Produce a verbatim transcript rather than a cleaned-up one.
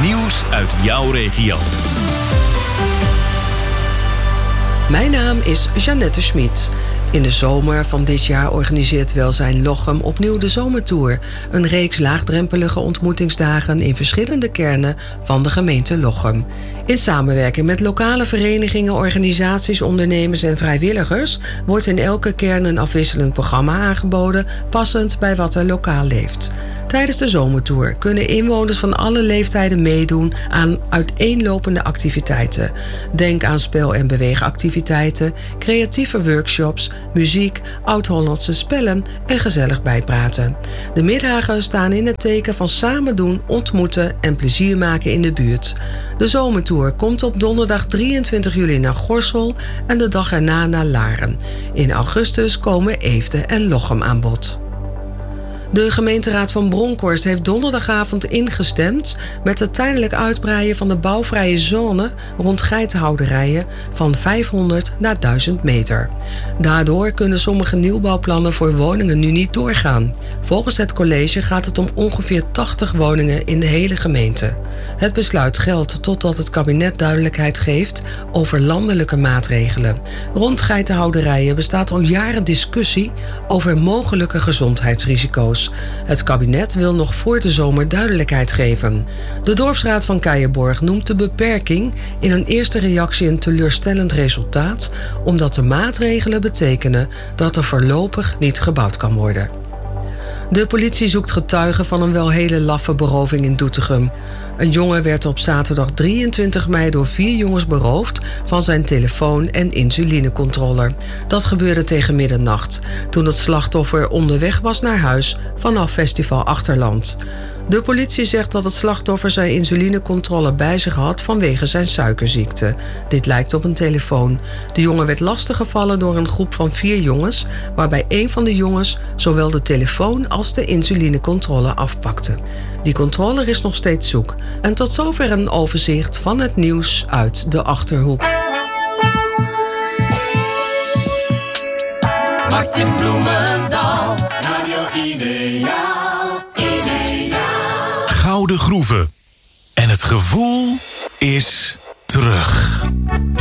Nieuws uit jouw regio. Mijn naam is Jeannette Schmid. In de zomer van dit jaar organiseert Welzijn Lochem opnieuw de Zomertour. Een reeks laagdrempelige ontmoetingsdagen in verschillende kernen van de gemeente Lochem. In samenwerking met lokale verenigingen, organisaties, ondernemers en vrijwilligers wordt in elke kern een afwisselend programma aangeboden, passend bij wat er lokaal leeft. Tijdens de Zomertour kunnen inwoners van alle leeftijden meedoen aan uiteenlopende activiteiten. Denk aan spel- en beweegactiviteiten, creatieve workshops, muziek, oud-Hollandse spellen en gezellig bijpraten. De middagen staan in het teken van samen doen, ontmoeten en plezier maken in de buurt. De Zomertour komt op donderdag drieëntwintig juli naar Gorssel en de dag erna naar Laren. In augustus komen Eefde en Lochem aan bod. De gemeenteraad van Bronkhorst heeft donderdagavond ingestemd met het tijdelijk uitbreiden van de bouwvrije zone rond geitenhouderijen van vijfhonderd naar duizend meter. Daardoor kunnen sommige nieuwbouwplannen voor woningen nu niet doorgaan. Volgens het college gaat het om ongeveer tachtig woningen in de hele gemeente. Het besluit geldt totdat het kabinet duidelijkheid geeft over landelijke maatregelen. Rond geitenhouderijen bestaat al jaren discussie over mogelijke gezondheidsrisico's. Het kabinet wil nog voor de zomer duidelijkheid geven. De dorpsraad van Keijenborg noemt de beperking in een eerste reactie een teleurstellend resultaat, omdat de maatregelen betekenen dat er voorlopig niet gebouwd kan worden. De politie zoekt getuigen van een wel hele laffe beroving in Doetinchem. Een jongen werd op zaterdag drieëntwintig mei door vier jongens beroofd van zijn telefoon en insulinecontroller. Dat gebeurde tegen middernacht, toen het slachtoffer onderweg was naar huis vanaf Festival Achterland. De politie zegt dat het slachtoffer zijn insulinecontroller bij zich had vanwege zijn suikerziekte. Dit lijkt op een telefoon. De jongen werd lastiggevallen door een groep van vier jongens, waarbij een van de jongens zowel de telefoon als de insulinecontroller afpakte. Die controller is nog steeds zoek. En tot zover een overzicht van het nieuws uit de Achterhoek. Martin Bloemendaal, Radio Ideaal, Ideaal. Gouden Groeven. En het gevoel is terug.